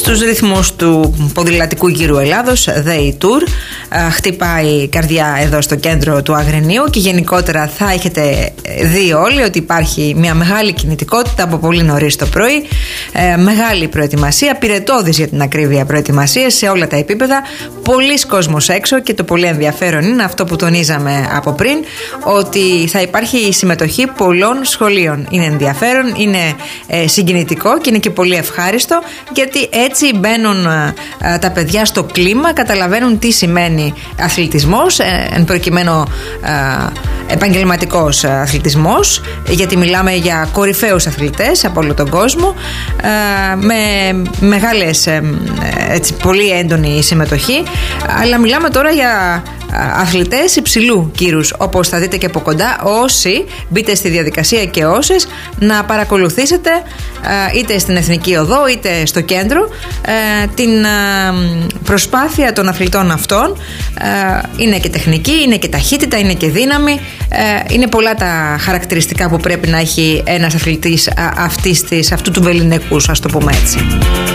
στους ρυθμούς του ποδηλατικού γύρου Ελλάδος, Day Tour. Χτυπάει η καρδιά εδώ στο κέντρο του Αγρινίου και γενικότερα θα έχετε δει όλοι ότι υπάρχει μια μεγάλη κινητικότητα από πολύ νωρίς το πρωί. Μεγάλη προετοιμασία, πυρετώδης για την ακρίβεια προετοιμασία σε όλα τα επίπεδα. Πολλής κόσμος έξω και το πολύ ενδιαφέρον είναι αυτό που τονίζαμε από πριν, ότι θα υπάρχει η συμμετοχή πολλών σχολείων. Είναι ενδιαφέρον, είναι συγκινητικό και είναι και πολύ ευχάριστο, γιατί έτσι μπαίνουν τα παιδιά στο κλίμα, καταλαβαίνουν τι σημαίνει αθλητισμός, εν προκειμένου επαγγελματικός αθλητισμός, γιατί μιλάμε για κορυφαίους αθλητές από όλο τον κόσμο, με μεγάλες, έτσι, πολύ έντονη συμμετοχή, αλλά μιλάμε τώρα για αθλητές υψηλού κύρους, όπως θα δείτε και από κοντά. Όσοι μπείτε στη διαδικασία και όσες να παρακολουθήσετε είτε στην Εθνική Οδό είτε στο κέντρο την προσπάθεια των αθλητών αυτών. Είναι και τεχνική, είναι και ταχύτητα, είναι και δύναμη, είναι πολλά τα χαρακτηριστικά που πρέπει να έχει ένας αθλητής αυτού του βεληνικούς, ας το πούμε έτσι.